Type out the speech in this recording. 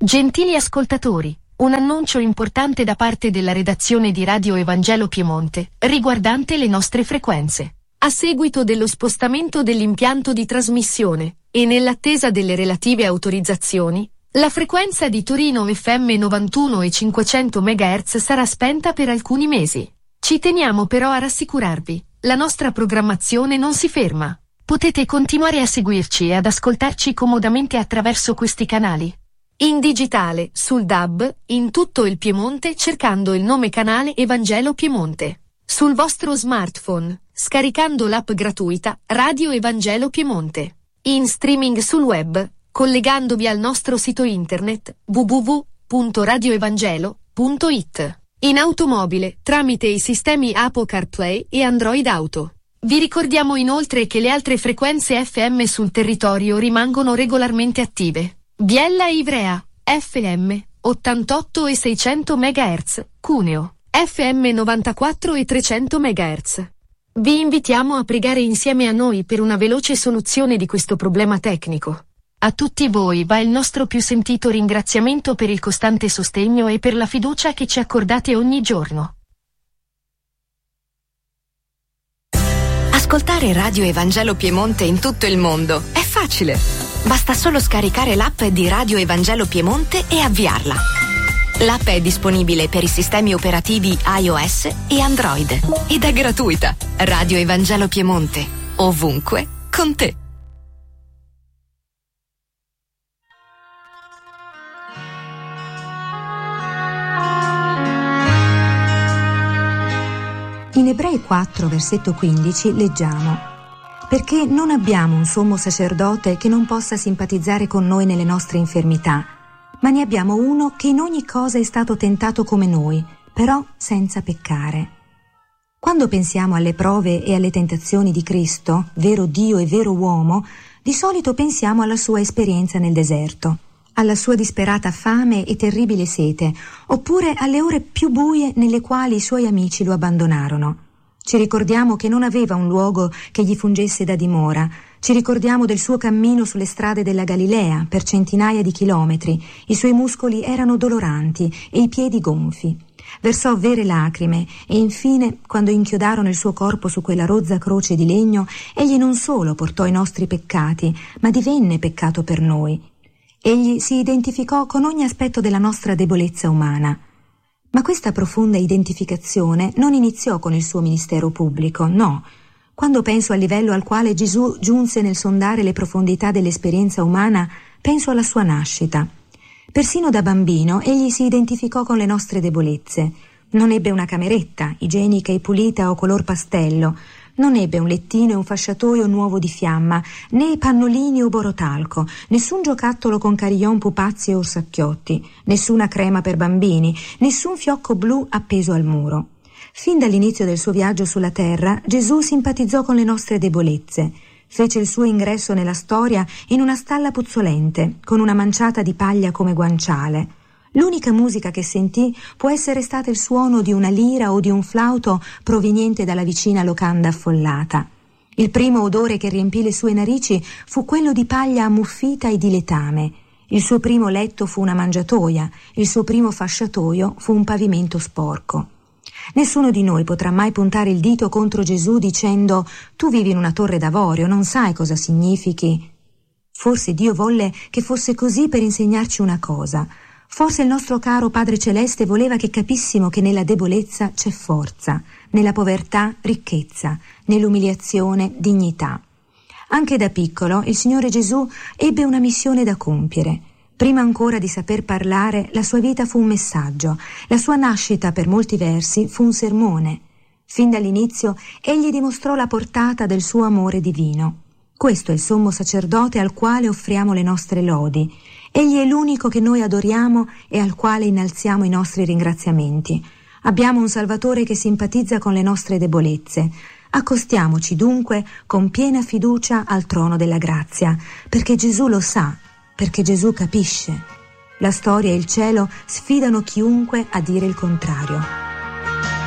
Gentili ascoltatori, un annuncio importante da parte della redazione di Radio Evangelo Piemonte, riguardante le nostre frequenze. A seguito dello spostamento dell'impianto di trasmissione, e nell'attesa delle relative autorizzazioni, la frequenza di Torino FM 91 e 500 MHz sarà spenta per alcuni mesi. Ci teniamo però a rassicurarvi, la nostra programmazione non si ferma. Potete continuare a seguirci e ad ascoltarci comodamente attraverso questi canali. In digitale, sul DAB, in tutto il Piemonte cercando il nome canale Evangelo Piemonte. Sul vostro smartphone, scaricando l'app gratuita Radio Evangelo Piemonte. In streaming sul web, collegandovi al nostro sito internet www.radioevangelo.it. In automobile, tramite i sistemi Apple CarPlay e Android Auto. Vi ricordiamo inoltre che le altre frequenze FM sul territorio rimangono regolarmente attive. Biella e Ivrea, FM, 88 e 600 MHz, Cuneo, FM 94 e 300 MHz. Vi invitiamo a pregare insieme a noi per una veloce soluzione di questo problema tecnico. A tutti voi va il nostro più sentito ringraziamento per il costante sostegno e per la fiducia che ci accordate ogni giorno. Ascoltare Radio Evangelo Piemonte in tutto il mondo è facile. Basta solo scaricare l'app di Radio Evangelo Piemonte e avviarla. L'app è disponibile per i sistemi operativi iOS e Android ed è gratuita. Radio Evangelo Piemonte, ovunque, con te. In Ebrei 4, versetto 15, leggiamo: perché non abbiamo un sommo sacerdote che non possa simpatizzare con noi nelle nostre infermità, ma ne abbiamo uno che in ogni cosa è stato tentato come noi, però senza peccare. Quando pensiamo alle prove e alle tentazioni di Cristo, vero Dio e vero uomo, di solito pensiamo alla sua esperienza nel deserto, alla sua disperata fame e terribile sete, oppure alle ore più buie nelle quali i suoi amici lo abbandonarono. Ci ricordiamo che non aveva un luogo che gli fungesse da dimora. Ci ricordiamo del suo cammino sulle strade della Galilea per centinaia di chilometri. I suoi muscoli erano doloranti e i piedi gonfi. Versò vere lacrime e infine, quando inchiodarono il suo corpo su quella rozza croce di legno, egli non solo portò i nostri peccati, ma divenne peccato per noi. Egli si identificò con ogni aspetto della nostra debolezza umana. Ma questa profonda identificazione non iniziò con il suo ministero pubblico, no. Quando penso al livello al quale Gesù giunse nel sondare le profondità dell'esperienza umana, penso alla sua nascita. Persino da bambino egli si identificò con le nostre debolezze. Non ebbe una cameretta, igienica e pulita o color pastello. Non ebbe un lettino e un fasciatoio nuovo di fiamma, né pannolini o borotalco, nessun giocattolo con carillon, pupazzi e orsacchiotti, nessuna crema per bambini, nessun fiocco blu appeso al muro. Fin dall'inizio del suo viaggio sulla terra, Gesù simpatizzò con le nostre debolezze. Fece il suo ingresso nella storia in una stalla puzzolente, con una manciata di paglia come guanciale. L'unica musica che sentì può essere stata il suono di una lira o di un flauto proveniente dalla vicina locanda affollata. Il primo odore che riempì le sue narici fu quello di paglia ammuffita e di letame. Il suo primo letto fu una mangiatoia, il suo primo fasciatoio fu un pavimento sporco. Nessuno di noi potrà mai puntare il dito contro Gesù dicendo: tu vivi in una torre d'avorio, non sai cosa significhi. Forse Dio volle che fosse così per insegnarci una cosa. Forse il nostro caro Padre Celeste voleva che capissimo che nella debolezza c'è forza, nella povertà ricchezza, nell'umiliazione dignità. Anche da piccolo il Signore Gesù ebbe una missione da compiere. Prima ancora di saper parlare, la sua vita fu un messaggio, la sua nascita per molti versi fu un sermone. Fin dall'inizio egli dimostrò la portata del suo amore divino. Questo è il sommo sacerdote al quale offriamo le nostre lodi. Egli è l'unico che noi adoriamo e al quale innalziamo i nostri ringraziamenti. Abbiamo un Salvatore che simpatizza con le nostre debolezze. Accostiamoci dunque con piena fiducia al trono della grazia, perché Gesù lo sa, perché Gesù capisce. La storia e il cielo sfidano chiunque a dire il contrario.